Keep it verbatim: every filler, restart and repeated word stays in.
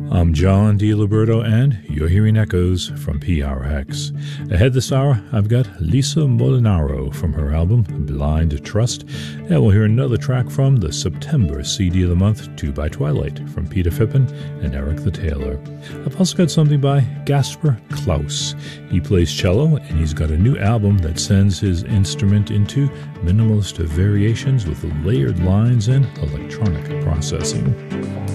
I'm John DiLiberto, and you're hearing echoes from P R X. Ahead this hour, I've got Lisa Molinaro from her album Blind Trust, and we'll hear another track from the September C D of the month, Two by Twilight, from Peter Phippen and Eric the Taylor. I've also got something by Gasper Klaus. He plays cello, and he's got a new album that sends his instrument into minimalist variations with layered lines and electronic processing.